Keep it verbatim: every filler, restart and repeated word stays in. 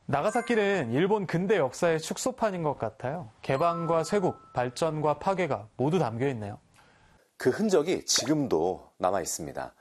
나가사키는 일본 근대 역사의 축소판인 것 같아요. 개방과 쇄국, 발전과 파괴가 모두 담겨 있네요. 그 흔적이 지금도 남아 있습니다.